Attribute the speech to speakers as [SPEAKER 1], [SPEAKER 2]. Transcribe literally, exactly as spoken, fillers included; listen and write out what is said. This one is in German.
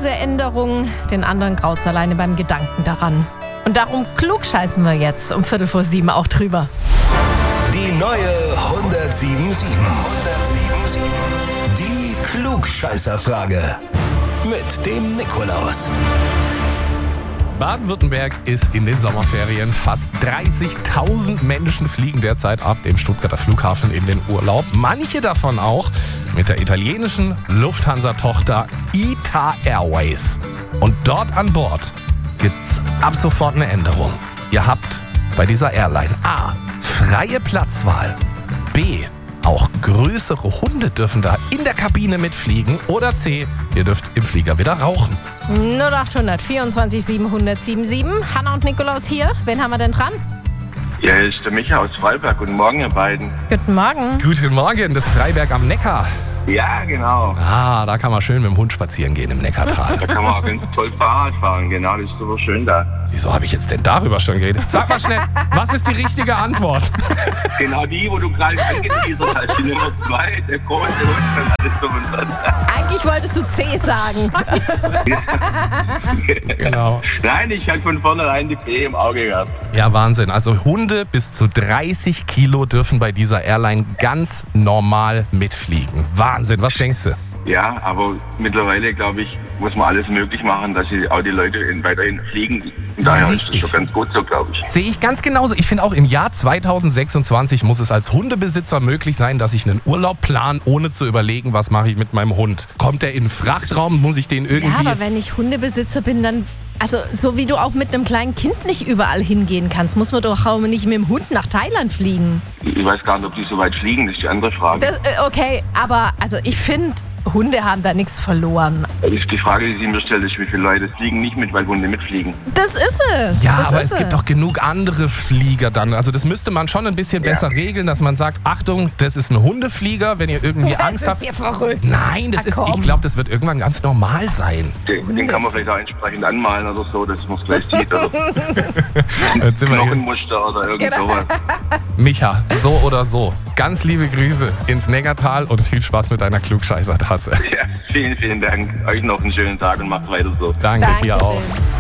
[SPEAKER 1] diese Änderung. Den anderen graut's alleine beim Gedanken daran. Und darum klugscheißen wir jetzt um Viertel vor sieben auch drüber.
[SPEAKER 2] Die neue hundertsiebensundsieben. Die Klugscheißerfrage. Mit dem Nikolaus.
[SPEAKER 3] Baden-Württemberg ist in den Sommerferien. Fast dreißigtausend Menschen fliegen derzeit ab dem Stuttgarter Flughafen in den Urlaub. Manche davon auch mit der italienischen Lufthansa-Tochter I T A Airways. Und dort an Bord gibt's ab sofort eine Änderung. Ihr habt bei dieser Airline A. freie Platzwahl, B. auch größere Hunde dürfen da in der Kabine mitfliegen oder C. ihr dürft im Flieger wieder rauchen.
[SPEAKER 1] null acht hundert vierundzwanzig siebenhundert siebenundsiebzig. Hanna und Nikolaus hier. Wen haben wir denn dran?
[SPEAKER 4] Ja, hier ist der Micha aus Freiberg. Guten Morgen, ihr beiden.
[SPEAKER 1] Guten Morgen.
[SPEAKER 3] Guten Morgen, das Freiberg am Neckar.
[SPEAKER 4] Ja, genau.
[SPEAKER 3] Ah, da kann man schön mit dem Hund spazieren gehen im Neckartal.
[SPEAKER 4] Da kann man auch ganz toll Fahrrad fahren. Genau, das ist super schön da.
[SPEAKER 3] Wieso habe ich jetzt denn darüber schon geredet? Sag mal schnell, was ist die richtige Antwort?
[SPEAKER 4] Genau die, wo du gerade angeteasert hast. Die Nummer zwei, der große Hund, dann alles drum und dran.
[SPEAKER 1] Eigentlich wolltest du C sagen.
[SPEAKER 3] Genau.
[SPEAKER 4] Nein, ich hatte von vornherein die B im Auge gehabt.
[SPEAKER 3] Ja, Wahnsinn. Also Hunde bis zu dreißig Kilo dürfen bei dieser Airline ganz normal mitfliegen. Wahnsinn, was denkst du?
[SPEAKER 4] Ja, aber mittlerweile, glaube ich, muss man alles möglich machen, dass sie auch die Leute in, weiterhin fliegen. Und daher ist das schon ganz gut so, glaube ich.
[SPEAKER 3] Sehe ich ganz genauso. Ich finde auch im Jahr zweitausendsechsundzwanzig muss es als Hundebesitzer möglich sein, dass ich einen Urlaub plane, ohne zu überlegen, was mache ich mit meinem Hund. Kommt der in den Frachtraum, muss ich den irgendwie...
[SPEAKER 1] Ja, aber wenn ich Hundebesitzer bin, dann... Also so wie du auch mit einem kleinen Kind nicht überall hingehen kannst, muss man doch auch nicht mit dem Hund nach Thailand fliegen.
[SPEAKER 4] Ich weiß gar nicht, ob die so weit fliegen, das ist die andere Frage.
[SPEAKER 1] Das, äh, okay, aber also ich finde, Hunde haben da nichts verloren.
[SPEAKER 4] Die Frage, die sie mir stellt, ist, wie viele Leute fliegen nicht mit, weil Hunde mitfliegen.
[SPEAKER 1] Das ist es.
[SPEAKER 3] Ja,
[SPEAKER 1] das
[SPEAKER 3] aber
[SPEAKER 1] ist
[SPEAKER 3] es gibt doch genug andere Flieger dann. Also das müsste man schon ein bisschen
[SPEAKER 4] Ja.
[SPEAKER 3] besser regeln, dass man sagt, Achtung, das ist ein Hundeflieger, wenn ihr irgendwie
[SPEAKER 1] Das
[SPEAKER 3] Angst
[SPEAKER 1] ist
[SPEAKER 3] habt.
[SPEAKER 1] ja verrückt.
[SPEAKER 3] Nein, das
[SPEAKER 1] Ach,
[SPEAKER 3] ist,
[SPEAKER 1] komm.
[SPEAKER 3] ich glaube, das wird irgendwann ganz normal sein.
[SPEAKER 4] Den, den kann man vielleicht auch entsprechend anmalen oder so, dass man es gleich sieht. Oder
[SPEAKER 3] Jetzt sind wir hier.
[SPEAKER 4] Knochenmuster oder irgend
[SPEAKER 1] Genau.
[SPEAKER 4] sowas.
[SPEAKER 3] Micha, so oder so. Ganz liebe Grüße ins Neckartal und viel Spaß mit deiner Klugscheißer-Tasse.
[SPEAKER 4] Ja, vielen, vielen Dank. Euch noch einen schönen Tag und macht weiter so.
[SPEAKER 3] Danke dir auch.
[SPEAKER 1] Dankeschön.